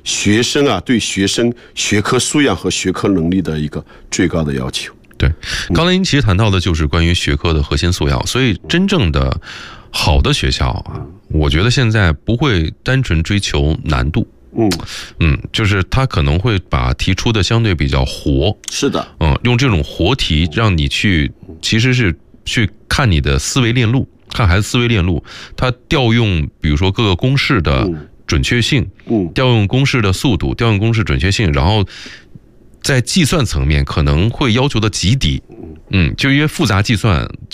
学生啊对学生学科素养和学科能力的一个最高的要求。 对，刚才您其实谈到的就是关于学科的核心素养，所以真正的好的学校啊，我觉得现在不会单纯追求难度。就是他可能会把提出的相对比较活， 是的， 用这种活题让你去，其实是去看你的思维链路，看孩子思维链路，他调用比如说各个公式的准确性，调用公式的速度，调用公式准确性，然后在计算层面可能会要求的极低，就因为复杂计算。